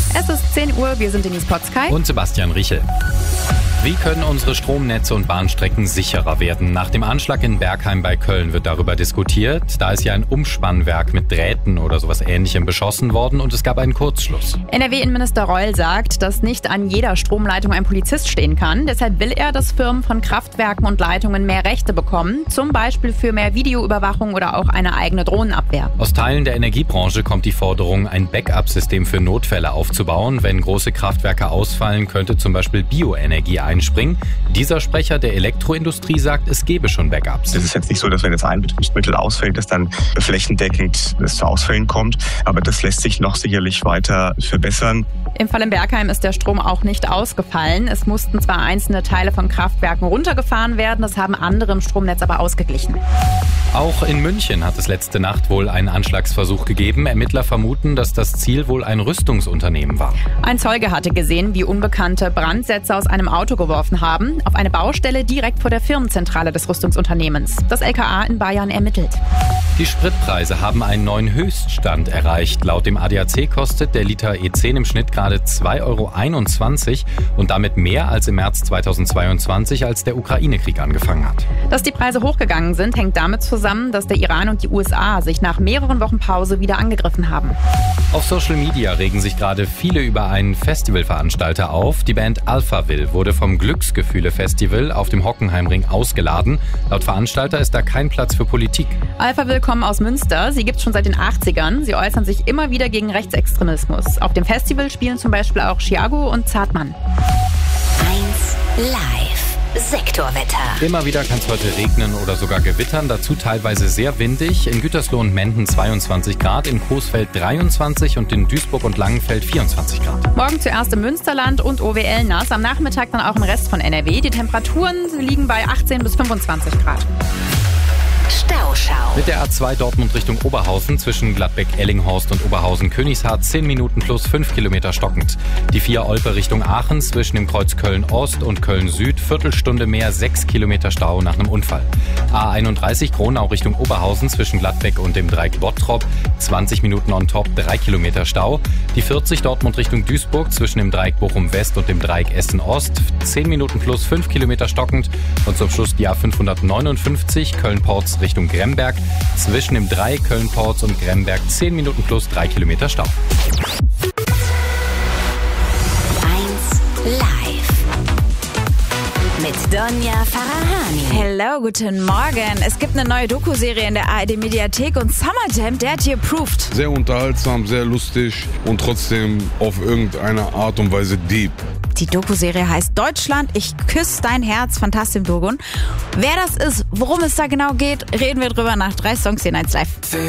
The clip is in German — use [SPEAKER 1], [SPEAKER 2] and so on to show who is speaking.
[SPEAKER 1] Es ist 10 Uhr, wir sind Denise Potzkei
[SPEAKER 2] und Sebastian Richel. Wie können unsere Stromnetze und Bahnstrecken sicherer werden? Nach dem Anschlag in Bergheim bei Köln wird darüber diskutiert. Da ist ja ein Umspannwerk mit Drähten oder sowas Ähnlichem beschossen worden und es gab einen Kurzschluss.
[SPEAKER 1] NRW-Innenminister Reul sagt, dass nicht an jeder Stromleitung ein Polizist stehen kann. Deshalb will er, dass Firmen von Kraftwerken und Leitungen mehr Rechte bekommen. Zum Beispiel für mehr Videoüberwachung oder auch eine eigene Drohnenabwehr.
[SPEAKER 2] Aus Teilen der Energiebranche kommt die Forderung, ein Backup-System für Notfälle aufzubauen. Wenn große Kraftwerke ausfallen, könnte zum Beispiel Bioenergie einspringen. Dieser Sprecher der Elektroindustrie sagt, es gebe schon Backups.
[SPEAKER 3] Es ist jetzt nicht so, dass wenn jetzt ein Betriebsmittel ausfällt, dass dann flächendeckend es zu Ausfällen kommt. Aber das lässt sich noch sicherlich weiter verbessern.
[SPEAKER 1] Im Fall in Bergheim ist der Strom auch nicht ausgefallen. Es mussten zwar einzelne Teile von Kraftwerken runtergefahren werden, das haben andere im Stromnetz aber ausgeglichen.
[SPEAKER 2] Auch in München hat es letzte Nacht wohl einen Anschlagsversuch gegeben. Ermittler vermuten, dass das Ziel wohl ein Rüstungsunternehmen war.
[SPEAKER 1] Ein Zeuge hatte gesehen, wie Unbekannte Brandsätze aus einem Auto geworfen haben, auf eine Baustelle direkt vor der Firmenzentrale des Rüstungsunternehmens. Das LKA in Bayern ermittelt.
[SPEAKER 2] Die Spritpreise haben einen neuen Höchststand erreicht. Laut dem ADAC kostet der Liter E10 im Schnitt gerade 2,21 € und damit mehr als im März 2022, als der Ukraine-Krieg angefangen hat.
[SPEAKER 1] Dass die Preise hochgegangen sind, hängt damit zusammen, dass der Iran und die USA sich nach mehreren Wochen Pause wieder angegriffen haben.
[SPEAKER 2] Auf Social Media regen sich gerade viele über einen Festivalveranstalter auf. Die Band Alphaville wurde vom Glücksgefühle-Festival auf dem Hockenheimring ausgeladen. Laut Veranstalter ist da kein Platz für Politik.
[SPEAKER 1] Alphaville kommen aus Münster. Sie gibt es schon seit den 80ern. Sie äußern sich immer wieder gegen Rechtsextremismus. Auf dem Festival spielen zum Beispiel auch Chiago und Zartmann.
[SPEAKER 4] 1 Live. Sektorwetter.
[SPEAKER 2] Immer wieder kann es heute regnen oder sogar gewittern, dazu teilweise sehr windig. In Gütersloh und Menden 22 Grad, in Coesfeld 23 und in Duisburg und Langenfeld 24 Grad.
[SPEAKER 1] Morgen zuerst im Münsterland und OWL nass, am Nachmittag dann auch im Rest von NRW. Die Temperaturen liegen bei 18 bis 25 Grad.
[SPEAKER 4] Stauschau.
[SPEAKER 2] Mit der A2 Dortmund Richtung Oberhausen zwischen Gladbeck-Ellinghorst und Oberhausen-Königshardt 10 Minuten plus 5 Kilometer stockend. Die 4 Olpe Richtung Aachen zwischen dem Kreuz Köln-Ost und Köln-Süd, Viertelstunde mehr, 6 Kilometer Stau nach einem Unfall. A31 Kronau Richtung Oberhausen zwischen Gladbeck und dem Dreieck Bottrop, 20 Minuten on top, 3 Kilometer Stau. Die 40 Dortmund Richtung Duisburg zwischen dem Dreieck Bochum-West und dem Dreieck Essen-Ost, 10 Minuten plus 5 Kilometer stockend. Und zum Schluss die A559 Köln-Porz Richtung Gremberg, zwischen dem Dreieck Köln-Porz und Gremberg 10 Minuten plus 3 Kilometer Stau.
[SPEAKER 4] 1 Live. Mit Donja Farahani.
[SPEAKER 5] Hello, guten Morgen. Es gibt eine neue Doku-Serie in der ARD-Mediathek und Summer Jam, der hat die approved.
[SPEAKER 6] Sehr unterhaltsam, sehr lustig und trotzdem auf irgendeine Art und Weise deep.
[SPEAKER 5] Die Doku-Serie heißt Deutschland, ich küsse dein Herz von Tassim Dogun. Wer das ist, worum es da genau geht, reden wir drüber nach 3 Songs hier in 1 Live.